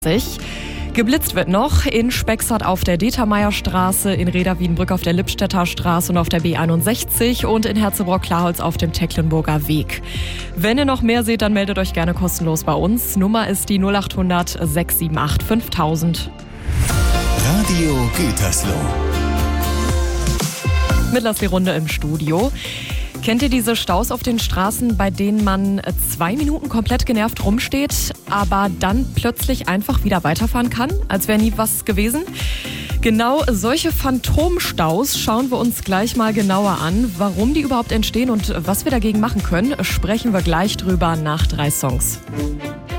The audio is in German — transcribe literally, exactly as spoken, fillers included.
Geblitzt wird noch in Spexert auf der Determeierstraße, in Reda-Wiedenbrück auf der Lippstädter Straße und auf der B einundsechzig und in Herzebrock-Klarholz auf dem Tecklenburger Weg. Wenn ihr noch mehr seht, dann meldet euch gerne kostenlos bei uns. Nummer ist die null acht hundert sechs sieben acht fünftausend. Radio Gütersloh. Mittlerweile die Runde im Studio. Kennt ihr diese Staus auf den Straßen, bei denen man zwei Minuten komplett genervt rumsteht, aber dann plötzlich einfach wieder weiterfahren kann, als wäre nie was gewesen? Genau solche Phantomstaus schauen wir uns gleich mal genauer an. Warum die überhaupt entstehen und was wir dagegen machen können, sprechen wir gleich drüber nach drei Songs.